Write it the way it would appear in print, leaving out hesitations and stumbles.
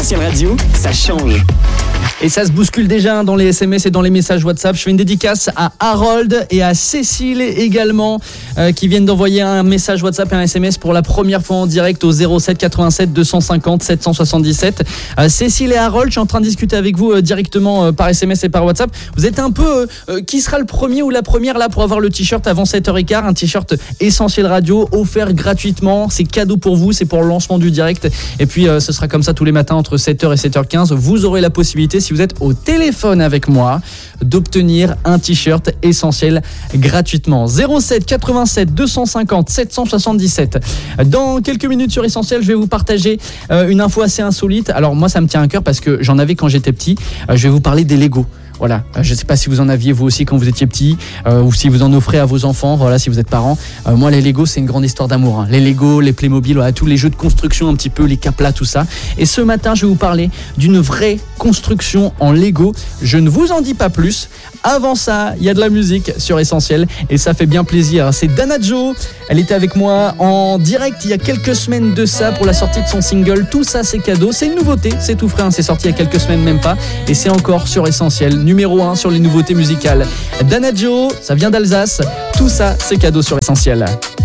Essentiel Radio, ça change. Et ça se bouscule déjà dans les SMS et dans les messages WhatsApp. Je fais une dédicace à Harold et à Cécile également qui viennent d'envoyer un message WhatsApp et un SMS pour la première fois en direct au 07 87 250 777. Cécile et Harold, je suis en train de discuter avec vous directement par SMS et par WhatsApp. Vous êtes un peu qui sera le premier ou la première là pour avoir le t-shirt avant 7h15, un t-shirt Essentiel Radio offert gratuitement. C'est cadeau pour vous, c'est pour le lancement du direct. Et puis ce sera comme ça tous les matins entre 7h et 7h15. Vous aurez la possibilité, si vous êtes au téléphone avec moi, d'obtenir un t-shirt Essentiel gratuitement. 07 87 250 777. Dans quelques minutes sur Essentiel, je vais vous partager une info assez insolite. Alors moi, ça me tient à cœur parce que j'en avais quand j'étais petit. Je vais vous parler des Lego. Voilà, je ne sais pas si vous en aviez vous aussi quand vous étiez petit ou si vous en offrez à vos enfants, voilà, si vous êtes parents. Moi, les Lego, c'est une grande histoire d'amour. Les Lego, les Playmobil, voilà, tous les jeux de construction un petit peu, les Capla, tout ça. Et ce matin, je vais vous parler d'une vraie construction en Lego. Je ne vous en dis pas plus. Avant ça, il y a de la musique sur Essentiel et ça fait bien plaisir. C'est Dana Jo. Elle était avec moi en direct il y a quelques semaines de ça pour la sortie de son single. Tout ça, c'est cadeau. C'est une nouveauté, c'est tout frais. Hein. C'est sorti il y a quelques semaines, même pas. Et c'est encore sur Essentiel. Numéro 1 sur les nouveautés musicales. Dana Jo, ça vient d'Alsace. Tout ça, c'est cadeau sur Essentiel.